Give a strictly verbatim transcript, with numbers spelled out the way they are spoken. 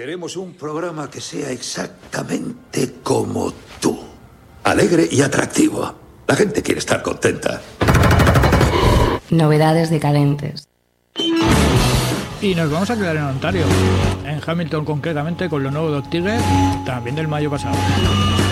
Queremos un programa que sea exactamente como tú. Alegre y atractivo. La gente quiere estar contenta. Novedades decadentes. Y nos vamos a quedar en Ontario, en Hamilton concretamente, con lo nuevo de Dog Tiger, también del mayo pasado.